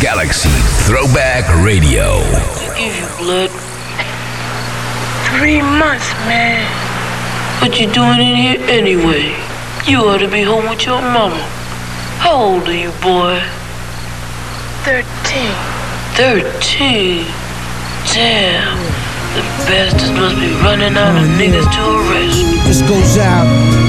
Galaxy Throwback Radio. I give you blood. 3 months, man. What you doing in here anyway? You ought to be home with your mama. How old are you, boy? 13. 13? Damn. The bastards must be running out of niggas to arrest. This goes out